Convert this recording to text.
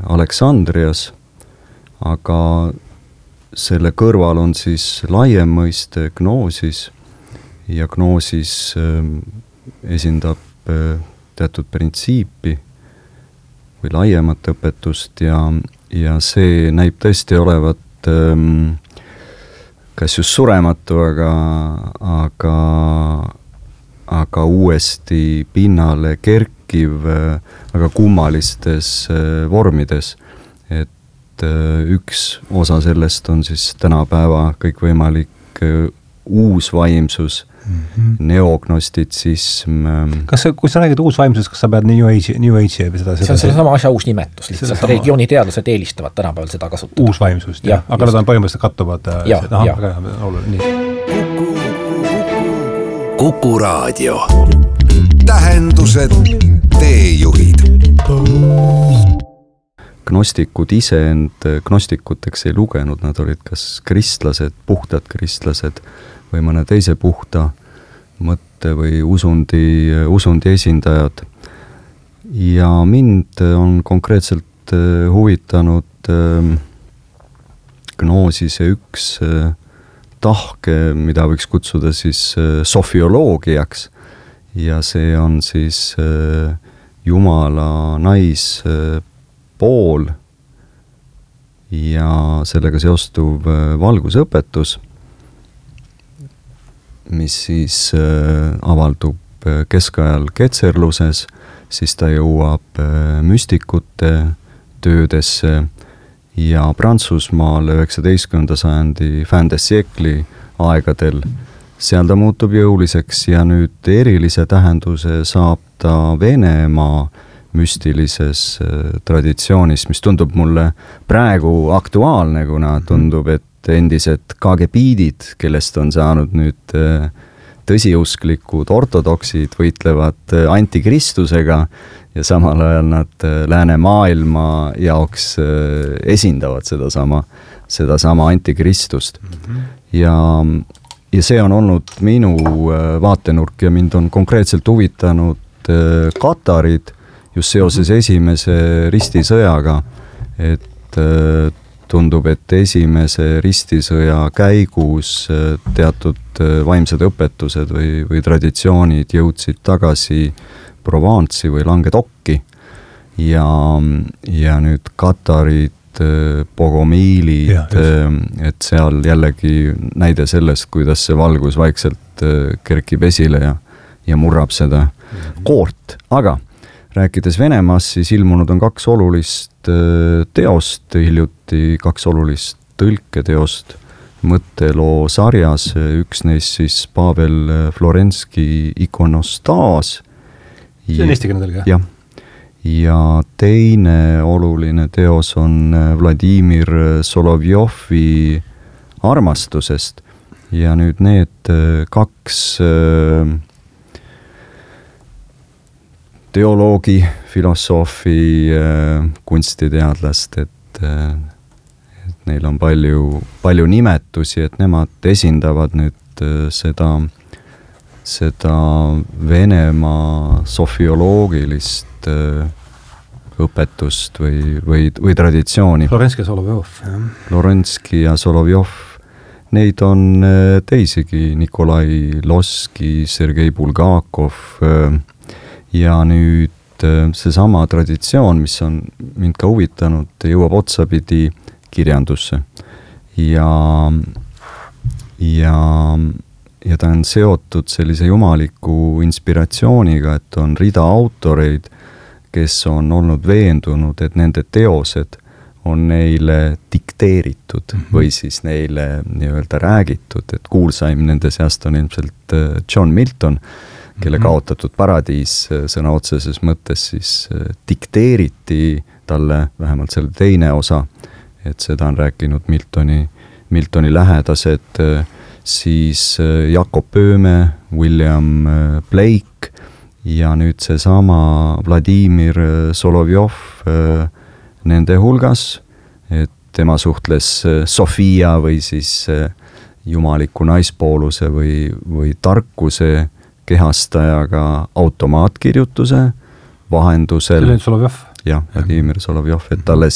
Aleksandrias, aga selle kõrval on siis laiem mõiste gnoosis ja gnoosis esindab teatud printsiipi või laiemat õpetust ja see näib tõesti olevat kas just surematu, aga uuesti pinnale kerkiv väga kummalistes vormides. Et üks osa sellest on siis tänapäeva kõikvõimalik uus vaimsus, neognostitsism. Kui sa räägid uus vaimsusest, kas sa pead New Age'i või seda? See on selle sama asja uus nimetus, lihtsalt religiooniteadlased eelistavad tänapäeval seda kasutada. Uus vaimsust, jah. Aga nad on põhimõtteliselt kattuvad. Kuku Raadio. Tähendused, teejuhid. Gnostikud ise end gnostikuteks ei lugenud, nad olid kas kristlased, puhtad kristlased või mõne teise puhta mõtte või usundi esindajad. Ja mind on konkreetselt huvitanud gnoosise üks tahke, mida võiks kutsuda siis sofioloogiaks, ja see on siis Jumala naispool ja sellega seostuv valgusõpetus, mis siis avaldub keskajal ketserluses, siis ta jõuab müstikute töödesse ja Prantsusmaal 19. sajandi fin de siècle'i aegadel. Seal ta muutub jõuliseks ja nüüd erilise tähenduse saab ta Venemaa müstilises traditsioonis, mis tundub mulle praegu aktuaalne, kuna tundub, et endised KGB-did, kellest on saanud nüüd tõsiusklikud ortodoksid, võitlevad antikristusega ja samal ajal nad läänemaailma jaoks esindavad sedasama antikristust. Ja see on olnud minu vaatenurk ja mind on konkreetselt huvitanud Katarid just seoses esimese ristisõjaga, et tundub, et esimese ristisõja käigus teatud vaimsed õpetused või traditsioonid jõudsid tagasi Provence'i või Languedoc'i ja nüüd Katarid, Bogomiilid, et seal jällegi näide sellest, kuidas see valgus vaikselt kerkib esile ja murrab seda koort. Aga rääkides Venemaast, siis ilmunud on kaks olulist teost hiljuti, kaks olulist tõlketeost mõtteloo sarjas, üks neist siis Pavel Florenski ikonostaas. See on eestikeelne tõlge? Jah. Ja teine oluline teos on Vladimir Solovjovi armastusest ja nüüd need kaks teoloogi, filosoofi, kunstiteadlast, et neil on palju nimetusi, et nemad esindavad nüüd seda Venemaa sofioloogilist õpetust või traditsiooni. Florenski ja Solovjov. Florenski ja Solovjov. Neid on teisigi, Nikolai Loski, Sergei Bulgakov ja nüüd seesama traditsioon, mis on mind ka huvitanud, jõuab otsapidi kirjandusse. Ja ta on seotud sellise jumaliku inspiratsiooniga, et on rida autoreid, kes on olnud veendunud, et nende teosed on neile dikteeritud või siis neile nii-öelda räägitud, et kuulsaim nende seast on ilmselt John Milton, kelle kaotatud paradiis sõna otseses mõttes siis dikteeriti talle, vähemalt selle teine osa, et seda on rääkinud Miltoni lähedased, siis Jakob Pööme, William Blake ja nüüd seesama Vladimir Solovjov nende hulgas, et tema suhtles Sofia või siis jumaliku naispooluse või tarkuse kehastajaga automaatkirjutuse vahendusel. See oli Solovjov? Jah, Vladimir Solovjov, et talle